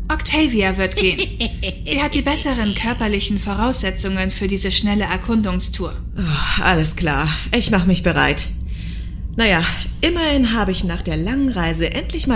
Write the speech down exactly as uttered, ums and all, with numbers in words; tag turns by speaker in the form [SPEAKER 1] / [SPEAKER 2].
[SPEAKER 1] Octavia wird gehen. Sie hat die besseren körperlichen Voraussetzungen für diese schnelle Erkundungstour.
[SPEAKER 2] Oh, alles klar, ich mache mich bereit. Naja, immerhin habe ich nach der langen Reise endlich mal